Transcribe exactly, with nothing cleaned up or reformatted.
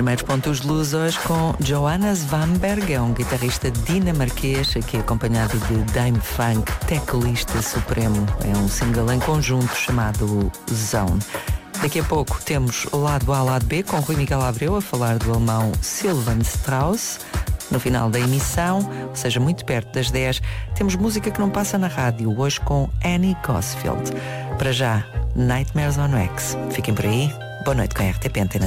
Primeiros pontos de luz hoje com Johannes Vamberg, é um guitarrista dinamarquês, aqui acompanhado de Dame Funk, teclista supremo. É um single em conjunto chamado Zone. Daqui a pouco temos o lado A, lado B, com Rui Miguel Abreu a falar do alemão Sylvan Strauss. No final da emissão, ou seja, muito perto das dez, temos música que não passa na rádio, hoje com Annie Gosfield. Para já, Nightmares on Wax. Fiquem por aí. Boa noite com a R T P Antena.